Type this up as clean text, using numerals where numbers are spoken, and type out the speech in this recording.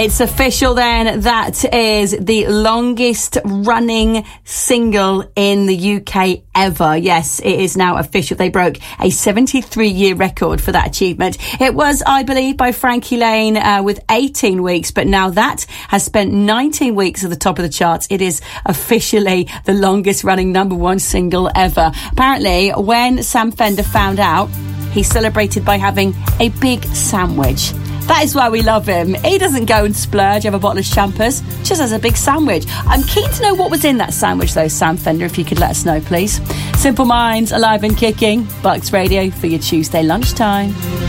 It's official then. That is the longest running single in the UK ever. Yes, it is now official. They broke a 73-year record for that achievement. It was, I believe, by Frankie Lane with 18 weeks, but now that has spent 19 weeks at the top of the charts. It is officially the longest running number one single ever. Apparently, when Sam Fender found out, he celebrated by having a big sandwich. That is why we love him. He doesn't go and splurge over a bottle of champers, just has a big sandwich. I'm keen to know what was in that sandwich though, Sam Fender, if you could let us know, please. Simple Minds, alive and kicking. Bucks Radio for your Tuesday lunchtime.